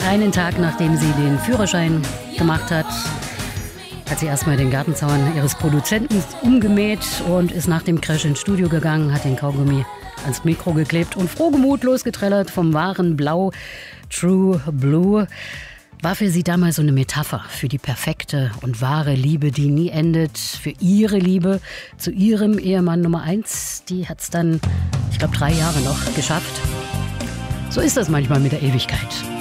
Einen Tag, nachdem sie den Führerschein gemacht hat sie erstmal den Gartenzaun ihres Produzenten umgemäht und ist nach dem Crash ins Studio gegangen, hat den Kaugummi ans Mikro geklebt und frohgemut losgetrellert vom wahren Blau, True Blue. War für sie damals so eine Metapher für die perfekte und wahre Liebe, die nie endet, für ihre Liebe zu ihrem Ehemann Nummer 1. Die hat es dann, ich glaube, 3 Jahre noch geschafft. So ist das manchmal mit der Ewigkeit.